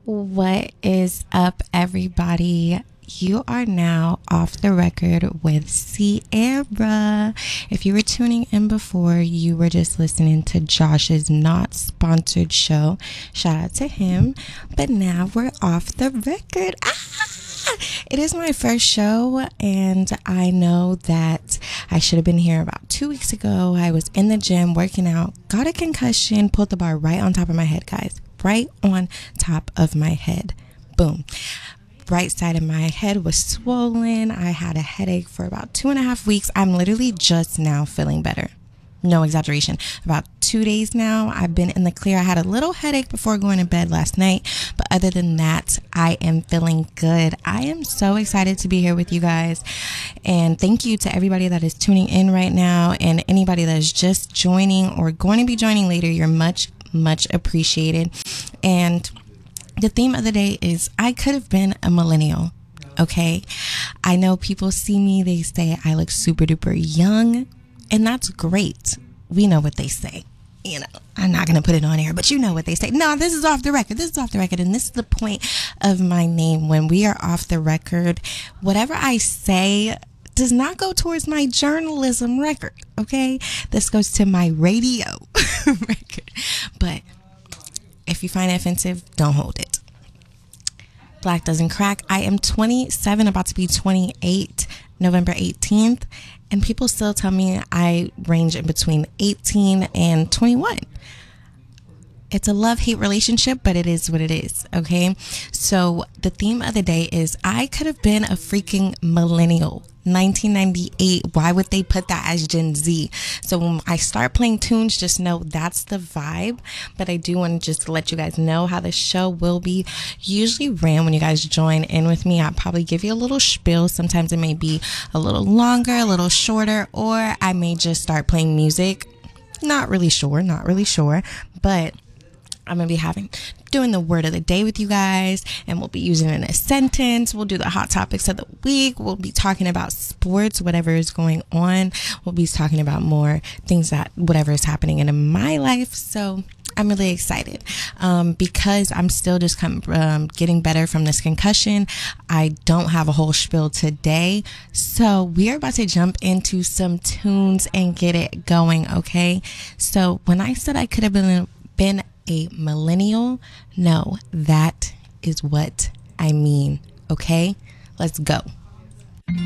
What is up, everybody? You are now off the record with Sierra. If you were tuning in before, you were just listening to Josh's not sponsored show. Shout out to him. But now we're off the record. It is my first show, and I know that I should have been here about 2 weeks ago. I was in the gym working out, got a concussion, pulled the bar right on top of my head, guys. Right on top of my head. Boom. Right side of my head was swollen. I had a headache for about 2.5 weeks. I'm literally just now feeling better. No exaggeration. About 2 days now, I've been in the clear. I had a little headache before going to bed last night, but other than that, I am feeling good. I am so excited to be here with you guys, and thank you to everybody that is tuning in right now, and anybody that is just joining or going to be joining later. You're much appreciated. And the theme of the day is I could have been a millennial. Okay, I know people see me, they say I look super duper young, and that's great. We know what they say. You know, I'm not going to put it on air, but you know what they say. No, this is off the record. This is off the record. And this is the point of my name. When we are off the record, whatever I say does not go towards my journalism record. Okay, this goes to my radio record. But if you find it offensive, don't hold it. Black doesn't crack. I am 27, about to be 28, November 18th. And people still tell me I range in between 18 and 21. It's a love-hate relationship, but it is what it is, okay? So the theme of the day is I could have been a freaking millennial. 1998, why would they put that as Gen Z? So when I start playing tunes, just know that's the vibe. But I do want to just let you guys know how the show will be usually ran when you guys join in with me. I'll probably give you a little spiel. Sometimes it may be a little longer, a little shorter, or I may just start playing music. Not really sure, but I'm going to be doing the word of the day with you guys, and we'll be using it in a sentence. We'll do the hot topics of the week. We'll be talking about sports, whatever is going on. We'll be talking about more things that whatever is happening in my life. So I'm really excited because I'm still just getting better from this concussion. I don't have a whole spiel today. So we are about to jump into some tunes and get it going, okay? So when I said I could have been a millennial, no, that is what I mean, okay? Let's go.